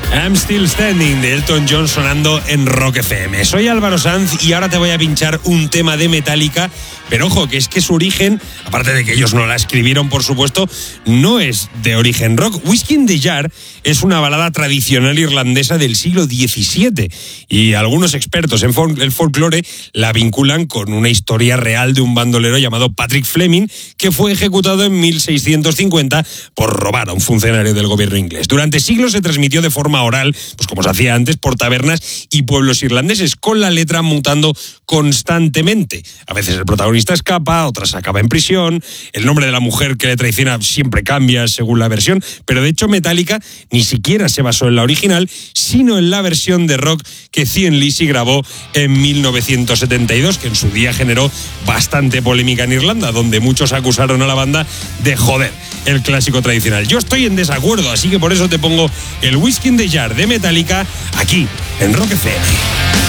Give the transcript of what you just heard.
I'm Still Standing de Elton John sonando en Rock FM. Soy Álvaro Sanz y ahora te voy a pinchar un tema de Metallica, pero ojo, que es que su origen, aparte de que ellos no la escribieron, por supuesto, no es de origen rock. Whiskey in the Jar es una balada tradicional irlandesa del siglo XVII y algunos expertos en el folclore la vinculan con una historia real de un bandolero llamado Patrick Fleming, que fue ejecutado en 1650 por robar a un funcionario del gobierno inglés. Durante siglos se transmitió de forma oral, pues como se hacía antes, por tabernas y pueblos irlandeses, con la letra mutando constantemente. A veces el protagonista escapa, otras acaba en prisión, el nombre de la mujer que le traiciona siempre cambia según la versión, pero de hecho Metallica ni siquiera se basó en la original, sino en la versión de rock que Thin Lizzy grabó en 1972, que en su día generó bastante polémica en Irlanda, donde muchos acusaron a la banda de joder el clásico tradicional. Yo estoy en desacuerdo, así que por eso te pongo el Whiskey in the Jar de Metallica aquí en Rock FM.